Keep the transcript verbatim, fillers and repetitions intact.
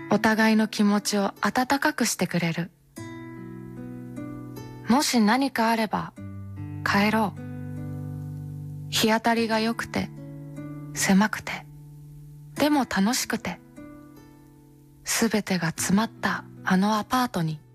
お互いの気持ちを温かくしてくれる。もし何かあれば帰ろう。日当たりが良くて狭くてでも楽しくて、すべてが詰まったあのアパートに。